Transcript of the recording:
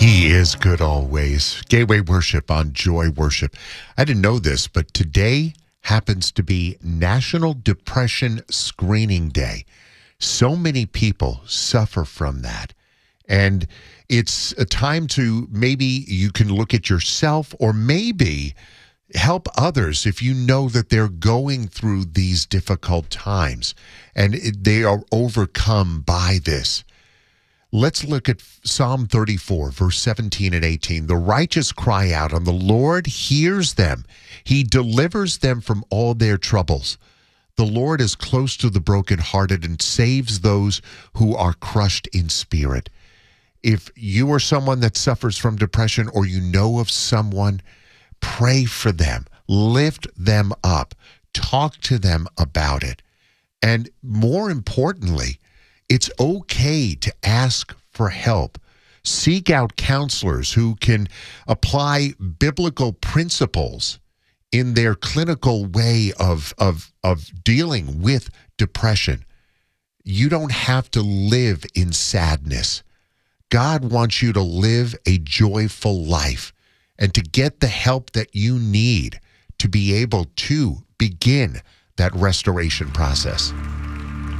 He is good always. Gateway Worship on Joy Worship. I didn't know this, but today happens to be National Depression Screening Day. So many people suffer from that. And it's a time to maybe you can look at yourself or maybe help others if you know that they're going through these difficult times and they are overcome by this. Let's look at Psalm 34, verse 17 and 18. The righteous cry out, and the Lord hears them. He delivers them from all their troubles. The Lord is close to the brokenhearted and saves those who are crushed in spirit. If you are someone that suffers from depression or you know of someone, pray for them. Lift them up. Talk to them about it. And more importantly, it's okay to ask for help. Seek out counselors who can apply biblical principles in their clinical way of dealing with depression. You don't have to live in sadness. God wants you to live a joyful life and to get the help that you need to be able to begin that restoration process.